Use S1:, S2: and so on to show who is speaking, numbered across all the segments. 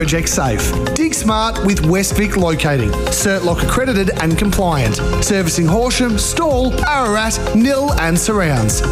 S1: Project Safe. Dig smart with Westvic Locating. CertLock accredited and compliant. Servicing Horsham, Stawell, Ararat, Nil and surrounds.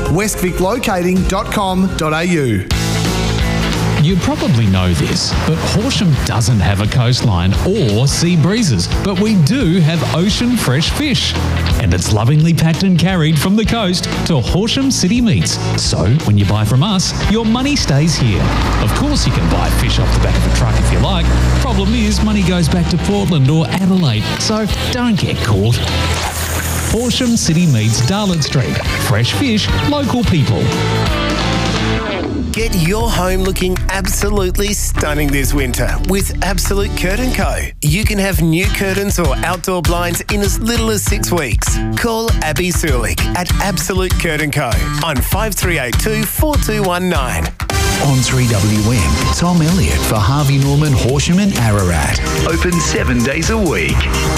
S1: westviclocating.com.au.
S2: You probably know this, but Horsham doesn't have a coastline or sea breezes, but we do have ocean fresh fish. And it's lovingly packed and carried from the coast to Horsham City Meats. So when you buy from us, your money stays here. Of course you can buy fish off the back of a truck if you like. Problem is, money goes back to Portland or Adelaide, so don't get caught. Horsham City Meats, Darlot Street. Fresh fish, local people.
S3: Get your home looking absolutely stunning this winter with Absolute Curtain Co. You can have new curtains or outdoor blinds in as little as 6 weeks. Call Abby Sulik at Absolute Curtain Co. on 5382 4219.
S4: On 3WN, Tom Elliott for Harvey Norman, Horsham and Ararat. Open 7 days a week.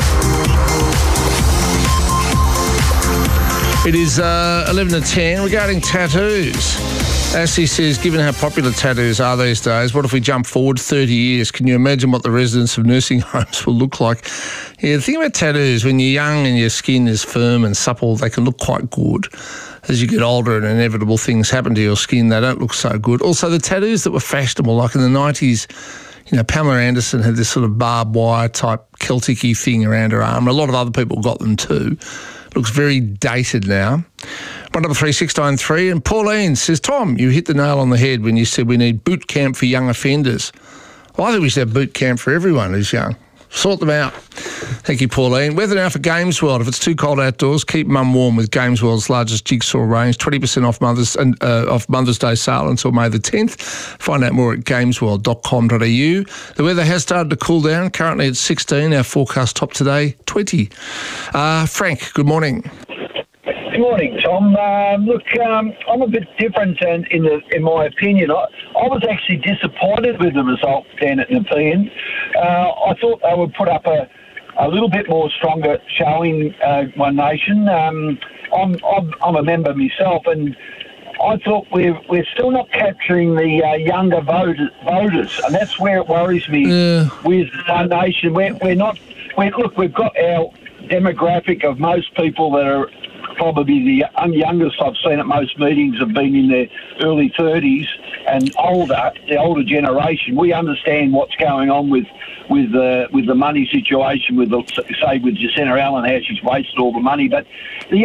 S5: It is 11 to 10 regarding tattoos. Ashley says, given how popular tattoos are these days, what if we jump forward 30 years? Can you imagine what the residents of nursing homes will look like? Yeah, the thing about tattoos, when you're young and your skin is firm and supple, they can look quite good. As you get older and inevitable things happen to your skin, they don't look so good. Also, the tattoos that were fashionable, like in the 90s, you know, Pamela Anderson had this sort of barbed wire type Celtic-y thing around her arm. A lot of other people got them too. Looks very dated now. 133693, and Pauline says, Tom, you hit the nail on the head when you said we need boot camp for young offenders. Well, I think we should have boot camp for everyone who's young. Sort them out. Thank you, Pauline. Weather now for Games World. If it's too cold outdoors, keep mum warm with Games World's largest jigsaw range. 20% off Mother's Day sale until May the 10th. Find out more at gamesworld.com.au. The weather has started to cool down. Currently it's 16. Our forecast top today, 20. Frank, good morning.
S6: Good morning, Tom. Look, I'm a bit different in my opinion. I was actually disappointed with the result down at Nepean. I thought they would put up a little bit more stronger showing, One Nation. I'm a member myself, and I thought we're still not capturing the younger voters, and that's where it worries me with One Nation. We've got our demographic of most people that are probably the youngest I've seen at most meetings have been in their early 30s and older, the older generation. We understand what's going on with the money situation, with Jacinta Allen, how she's wasted all the money, but the